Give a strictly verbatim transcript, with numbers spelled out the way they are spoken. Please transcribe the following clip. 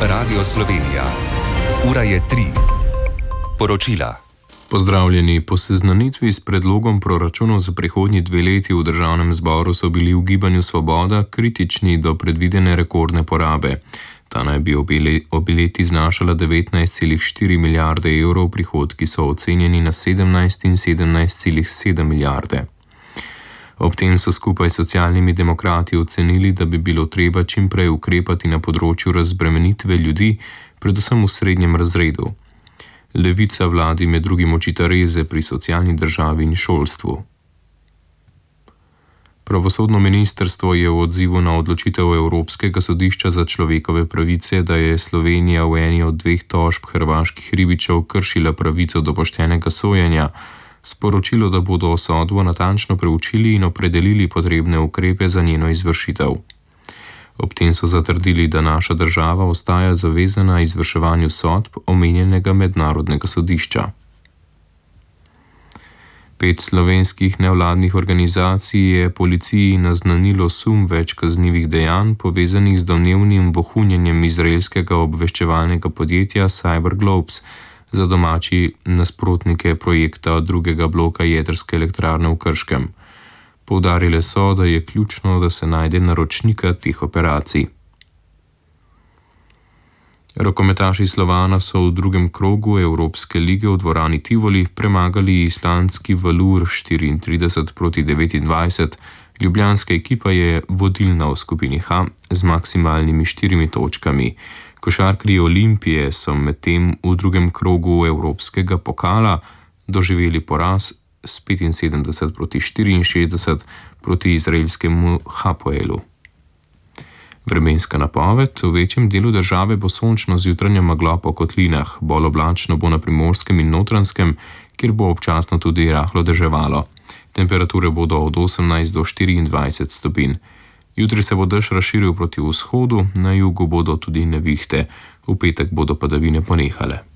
Radio Slovenija. Ura je tri. Poročila. Pozdravljeni. Po seznanitvi s predlogom proračunov za prihodnji dve leti v državnem zboru so bili v Gibanju Svoboda kritični do predvidene rekordne porabe. Ta naj bi obe leti znašala devetnajst celih štiri milijarde evrov, prihodki so ocenjeni na sedemnajst in sedemnajst celih sedem milijarde. Ob tem so skupaj s socialnimi demokrati ocenili, da bi bilo treba čim prej ukrepati na področju razbremenitve ljudi, predvsem v srednjem razredu. Levica vladi med drugim očita reze pri socialni državi in šolstvu. Pravosodno ministrstvo je v odzivu na odločitev Evropskega sodišča za človekove pravice, da je Slovenija v eni od dveh tožb hrvaških ribičev kršila pravico do poštenega sojenja, sporočilo, da bodo sodbo natančno preučili in opredelili potrebne ukrepe za njeno izvršitev. Ob tem so zatrdili, da naša država ostaja zavezana izvrševanju sodb omenjenega mednarodnega sodišča. Pet slovenskih nevladnih organizacij je policiji naznanilo sum več kaznivih dejanj, povezanih z domnevnim vohunjenjem izraelskega obveščevalnega podjetja CyberGlobes za domači nasprotnike projekta drugega bloka jedrske elektrarne v Krškem. Poudarile so, da je ključno, da se najde naročnika teh operacij. Rokometaši Slovana so v drugem krogu Evropske lige v dvorani Tivoli premagali islandski Valur štiriintrideset proti devetindvajset. Ljubljanska ekipa je vodilna v skupini H z maksimalnimi štirimi točkami. Košarkarji Olimpije so medtem v drugem krogu Evropskega pokala doživeli poraz s petinsedemdeset proti štiriinšestdeset proti izraelskemu Hapoelu. Vremenska napoved: v večjem delu države bo sončno z jutranjo meglo po kotlinah, bolj oblačno bo na Primorskem in Notranjskem, kjer bo občasno tudi rahlo deževalo. Temperature bodo od osemnajst do štiriindvajset stopinj. Jutri se bo dež razširil proti vzhodu, na jugu bodo tudi nevihte, v petek bodo padavine ponehale.